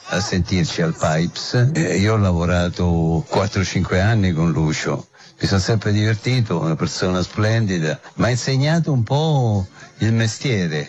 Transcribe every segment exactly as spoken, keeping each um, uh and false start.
a sentirci al Pipes. Eh, io ho lavorato quattro cinque anni con Lucio, mi sono sempre divertito, una persona splendida, mi ha insegnato un po' il mestiere.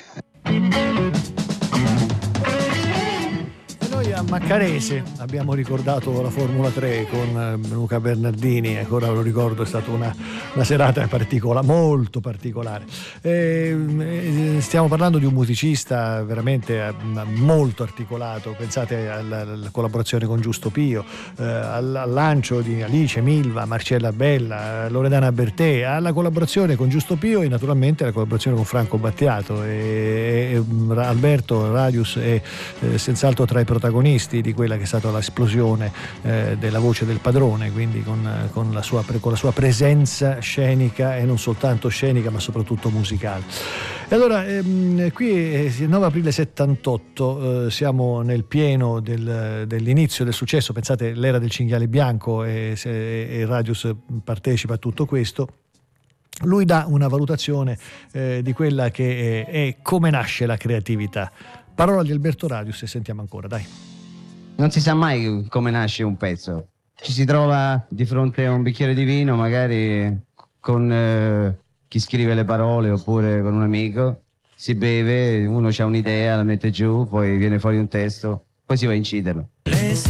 A Maccarese abbiamo ricordato la Formula tre con Luca Bernardini, ancora lo ricordo, è stata una, una serata particolare, molto particolare. E, stiamo parlando di un musicista veramente molto articolato, pensate alla, alla collaborazione con Giusto Pio, eh, al, al lancio di Alice, Milva, Marcella Bella, Loredana Bertè, alla collaborazione con Giusto Pio e naturalmente alla collaborazione con Franco Battiato. E, e Alberto Radius è eh, senz'altro tra i protagonisti di quella che è stata l'esplosione eh, della voce del padrone, quindi con, con, la sua, con la sua presenza scenica, e non soltanto scenica ma soprattutto musicale. E allora ehm, qui è il nove aprile settantotto, eh, siamo nel pieno del, dell'inizio del successo, pensate l'era del cinghiale bianco, e, e Radius partecipa a tutto questo. Lui dà una valutazione eh, di quella che è, è come nasce la creatività. Parola di Alberto Radius e sentiamo ancora, dai. Non si sa mai come nasce un pezzo. Ci si trova di fronte a un bicchiere di vino, magari con eh, chi scrive le parole oppure con un amico, si beve, uno ha un'idea, la mette giù, poi viene fuori un testo, poi si va a inciderlo.